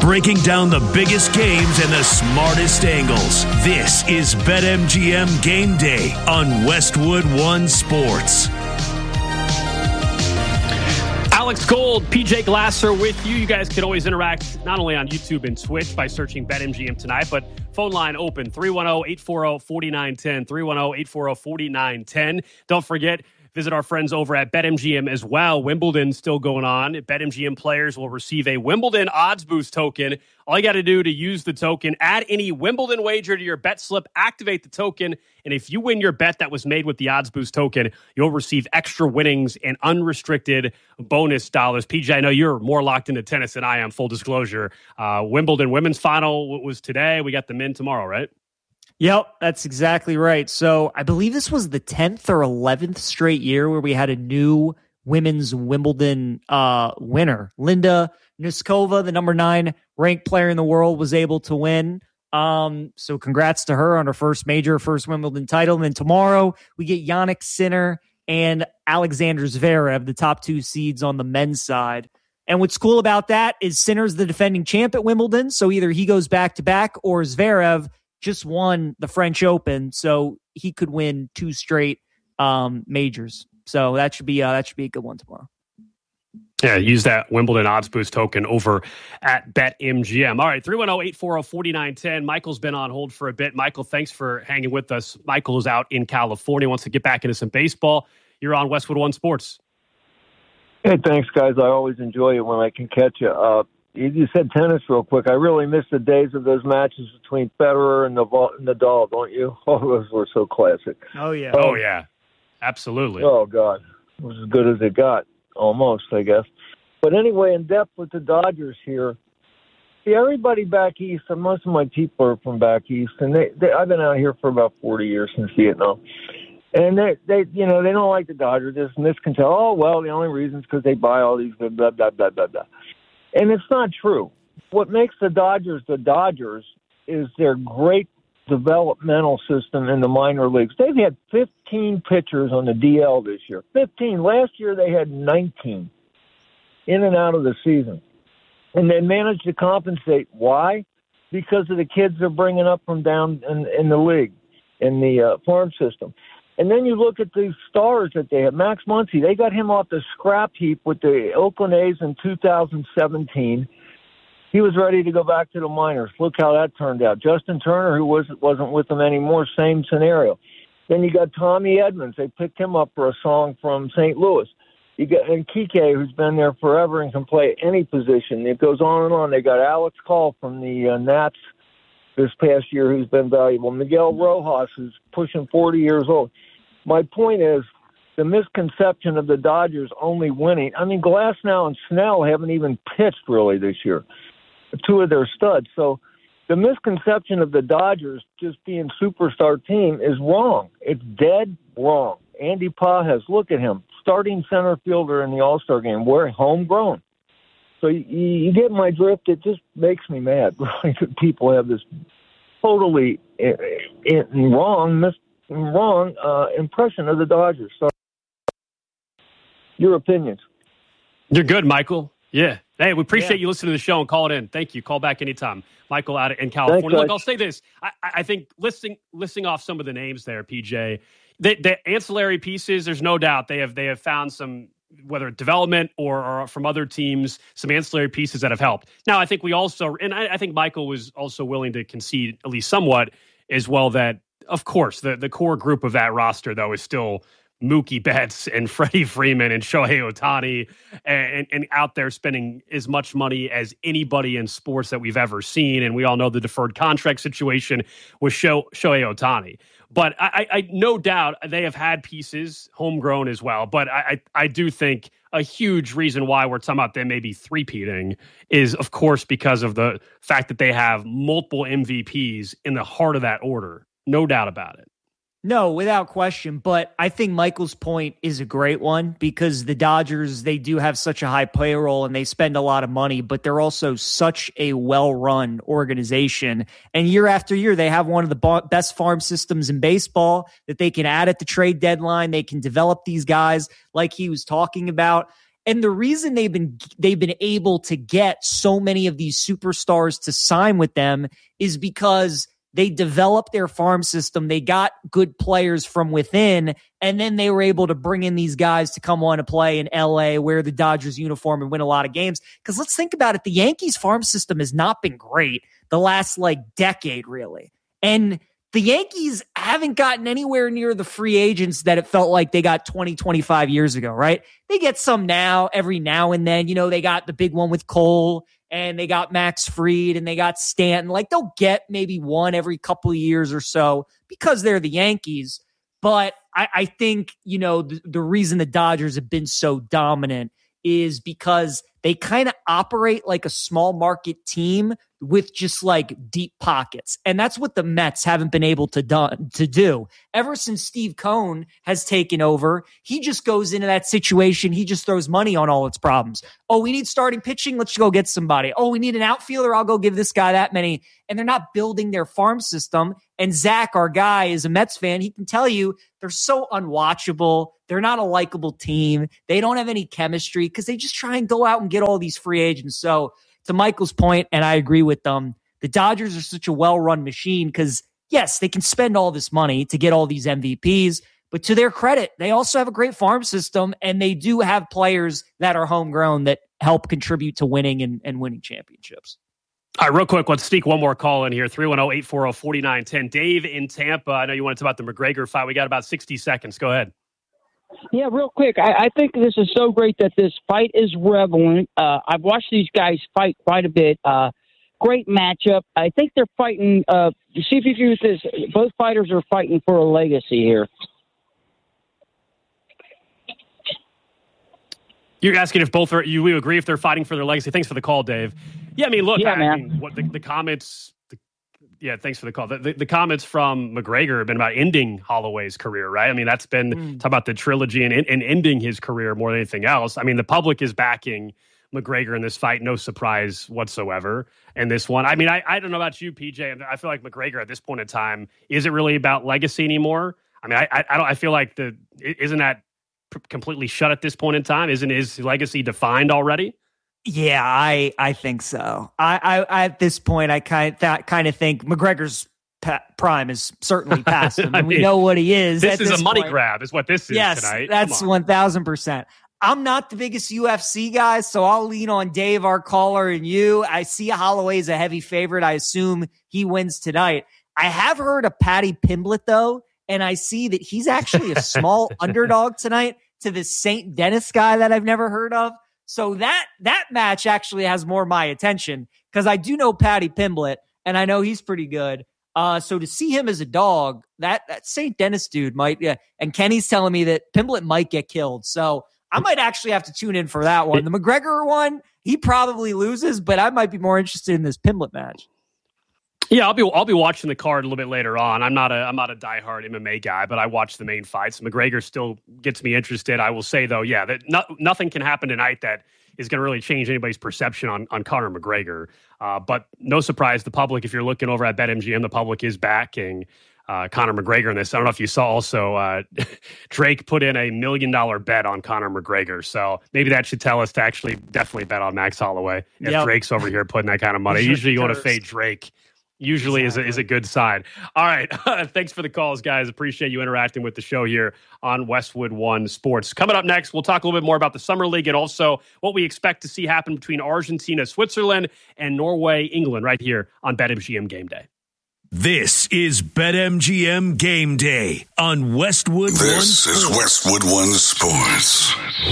breaking down the biggest games and the smartest angles. This is BetMGM Game Day on Westwood One Sports. Alex Gold, PJ Glasser with you. You guys can always interact not only on YouTube and Twitch by searching BetMGM tonight, but phone line open, 310-840-4910, 310-840-4910. Don't forget, visit our friends over at BetMGM as well. Wimbledon's still going on. BetMGM players will receive a Wimbledon Odds Boost token. All you got to do to use the token, add any Wimbledon wager to your bet slip, activate the token, and if you win your bet that was made with the Odds Boost token, you'll receive extra winnings and unrestricted bonus dollars. PJ, I know you're more locked into tennis than I am, full disclosure. Wimbledon women's final was today. We got the men tomorrow, right? Yep, that's exactly right. So I believe this was the 10th or 11th straight year where we had a new women's Wimbledon winner. Linda Noskova, the number 9 ranked player in the world, was able to win. So congrats to her on her first Wimbledon title. And then tomorrow we get Jannik Sinner and Alexander Zverev, the top 2 seeds on the men's side. And what's cool about that is Sinner's the defending champ at Wimbledon. So either he goes back-to-back or Zverev just won the French Open, so he could win 2 straight majors. So that should be a good one tomorrow. Yeah, use that Wimbledon Odds Boost token over at BetMGM. All right, 310-840-4910. Michael's been on hold for a bit. Michael, thanks for hanging with us. Michael is out in California, wants to get back into some baseball. You're on Westwood One Sports. Hey, thanks, guys. I always enjoy it when I can catch you. You said tennis real quick. I really miss the days of those matches between Federer and Nadal, don't you? Oh, those were so classic. Oh, yeah. Oh, yeah. Absolutely. Oh, God. It was as good as it got, almost, I guess. But anyway, in depth with the Dodgers here, see, everybody back east, and most of my people are from back east, and I've been out here for about 40 years since Vietnam. And they don't like the Dodgers. There's misconception. Oh, well, the only reason is because they buy all these blah, blah, blah, blah, blah, blah. And it's not true. What makes the Dodgers is their great developmental system in the minor leagues. They've had 15 pitchers on the DL this year. 15. Last year they had 19 in and out of the season. And they managed to compensate. Why? Because of the kids they're bringing up from down in the league, in the farm system. And then you look at these stars that they have. Max Muncy, they got him off the scrap heap with the Oakland A's in 2017. He was ready to go back to the minors. Look how that turned out. Justin Turner, who wasn't with them anymore, same scenario. Then you got Tommy Edmonds. They picked him up for a song from St. Louis. You got Kike, who's been there forever and can play any position. It goes on and on. They got Alex Call from the Nats this past year, who's been valuable. Miguel Rojas, who's pushing 40 years old. My point is the misconception of the Dodgers only winning. I mean, Glasnow and Snell haven't even pitched really this year, 2 of their studs. So the misconception of the Dodgers just being superstar team is wrong. It's dead wrong. Andy Pages, look at him, starting center fielder in the All-Star game. We're homegrown. So you get my drift. It just makes me mad. People have this totally wrong impression of the Dodgers. So, your opinions? You're good, Michael. Yeah. Hey, we appreciate you listening to the show and calling in. Thank you. Call back anytime. Michael out in California. Thanks, look, I'll say this. I think listing off some of the names there, PJ, the ancillary pieces, there's no doubt they have found some, whether development or from other teams, some ancillary pieces that have helped. Now, I think we also, and I think Michael was also willing to concede at least somewhat as well that, of course, the core group of that roster, though, is still Mookie Betts and Freddie Freeman and Shohei Ohtani and out there spending as much money as anybody in sports that we've ever seen. And we all know the deferred contract situation with Shohei Ohtani. But I no doubt they have had pieces homegrown as well. But I do think a huge reason why we're talking about them maybe three-peating is, of course, because of the fact that they have multiple MVPs in the heart of that order. No doubt about it. No, without question. But I think Michael's point is a great one because the Dodgers, they do have such a high payroll and they spend a lot of money, but they're also such a well-run organization. And year after year, they have one of the best farm systems in baseball that they can add at the trade deadline. They can develop these guys like he was talking about. And the reason they've been able to get so many of these superstars to sign with them is because they developed their farm system. They got good players from within, and then they were able to bring in these guys to come on and play in LA, wear the Dodgers uniform, and win a lot of games. Because let's think about it. The Yankees farm system has not been great the last decade, really. And the Yankees haven't gotten anywhere near the free agents that it felt like they got 20, 25 years ago, right? They get some now, every now and then. They got the big one with Cole, and they got Max Fried, and they got Stanton. They'll get maybe one every couple of years or so because they're the Yankees. But I think, the reason the Dodgers have been so dominant is because they kind of operate like a small market team with just deep pockets. And that's what the Mets haven't been able to do. Ever since Steve Cohen has taken over, he just goes into that situation. He just throws money on all its problems. Oh, we need starting pitching. Let's go get somebody. Oh, we need an outfielder. I'll go give this guy that many. And they're not building their farm system. And Zach, our guy, is a Mets fan. He can tell you they're so unwatchable. They're not a likable team. They don't have any chemistry because they just try and go out and get all these free agents. So to Michael's point, and I agree with them, the Dodgers are such a well-run machine because, yes, they can spend all this money to get all these MVPs, but to their credit, they also have a great farm system, and they do have players that are homegrown that help contribute to winning and winning championships. All right, real quick, let's sneak one more call in here. 310-840-4910. Dave in Tampa, I know you want to talk about the McGregor fight. We got about 60 seconds. Go ahead. Yeah, real quick. I think this is so great that this fight is relevant. I've watched these guys fight quite a bit. Great matchup. I think they're fighting. See if you use this. Both fighters are fighting for a legacy here. You're asking if both are. You agree if they're fighting for their legacy? Thanks for the call, Dave. Yeah, I mean, look. Yeah, I mean, what the comments. Yeah, thanks for the call. The comments from McGregor have been about ending Holloway's career, right? I mean, that's been talk about the trilogy and ending his career more than anything else. I mean, the public is backing McGregor in this fight, no surprise whatsoever. And this one, I mean, I don't know about you, PJ. I feel like McGregor at this point in time, is it really about legacy anymore? I mean, I feel like isn't that completely shut at this point in time? Isn't his legacy defined already? Yeah, I think so. I at this point, I kind of think McGregor's prime is certainly past him, and we know what he is. This is a money grab, is what this is tonight. Yes, that's 1,000%. I'm not the biggest UFC guy, so I'll lean on Dave, our caller, and you. I see Holloway's a heavy favorite. I assume he wins tonight. I have heard of Paddy Pimblett, though, and I see that he's actually a small underdog tonight to this St. Denis guy that I've never heard of. So that match actually has more my attention because I do know Paddy Pimblett, and I know he's pretty good. So to see him as a dog, that St. Denis dude might, yeah. And Kenny's telling me that Pimblett might get killed. So I might actually have to tune in for that one. The McGregor one, he probably loses, but I might be more interested in this Pimblett match. Yeah, I'll be watching the card a little bit later on. I'm not a diehard MMA guy, but I watch the main fights. McGregor still gets me interested. I will say though, yeah, that nothing can happen tonight that is going to really change anybody's perception on Conor McGregor. But no surprise, the public, if you're looking over at BetMGM, the public is backing Conor McGregor in this. I don't know if you saw also Drake put in $1 million bet on Conor McGregor. So maybe that should tell us to actually definitely bet on Max Holloway if Drake's over here putting that kind of money. Usually you want to fade Drake. Usually is a good sign. All right. Thanks for the calls, guys. Appreciate you interacting with the show here on Westwood One Sports. Coming up next, we'll talk a little bit more about the Summer League and also what we expect to see happen between Argentina, Switzerland, and Norway, England, right here on BetMGM Game Day. This is BetMGM Game Day on Westwood One Sports. This is Westwood One Sports.